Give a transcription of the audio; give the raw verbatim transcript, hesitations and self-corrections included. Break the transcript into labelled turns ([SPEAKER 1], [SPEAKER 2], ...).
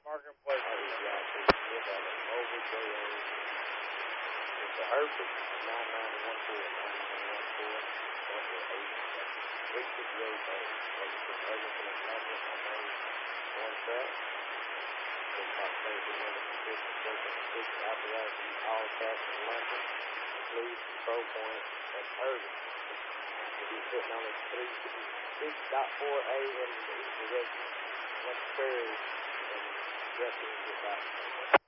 [SPEAKER 1] Parking place.
[SPEAKER 2] That is right. Look at it. Over J O. It's a Herbert. nine nine one four. nine nine one four. Number eight. Richard Yobo. Everything Everton and Catholic. I know one track. The top page of one of the fifty second six apparatus in all tracks in London. Please control point. That's Herbert. If he's sitting on his three six point four A in the east direction. Let's carry and get into that.